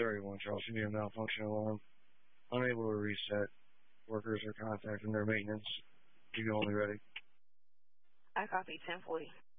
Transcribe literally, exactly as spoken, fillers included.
thirty-one, Charles. You need a malfunction alarm. Unable to reset. Workers are contacting their maintenance. Keep you only ready. I copy ten forty.